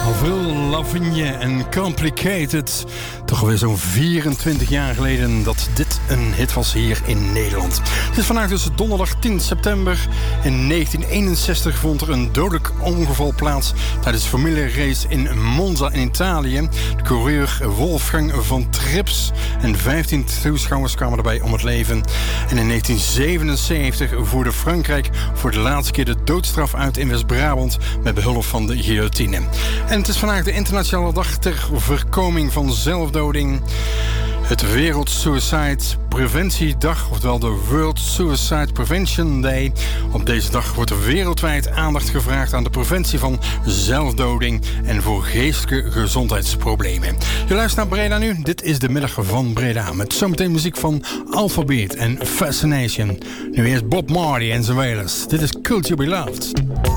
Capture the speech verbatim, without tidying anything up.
Lavigne en Complicated. Toch alweer zo'n vierentwintig jaar geleden dat dit een hit was hier in Nederland. Het is vandaag dus donderdag tien september. In negentien eenenzestig vond er een dodelijk ongeval plaats tijdens de familierace in Monza in Italië. De coureur Wolfgang van Trips en vijftien toeschouwers kwamen erbij om het leven. En in negentien zevenenzeventig voerde Frankrijk voor de laatste keer de doodstraf uit in West-Brabant met behulp van de guillotine. En het is vandaag de internationale dag ter voorkoming van zelfdoding. Het Wereld Suicide Preventiedag, oftewel de World Suicide Prevention Day. Op deze dag wordt er wereldwijd aandacht gevraagd aan de preventie van zelfdoding en voor geestelijke gezondheidsproblemen. Je luistert naar Breda nu. Dit is de middag van Breda met zometeen muziek van Alphabet en Fascination. Nu eerst Bob Marley en zijn Wailers. Dit is Could You Be Loved?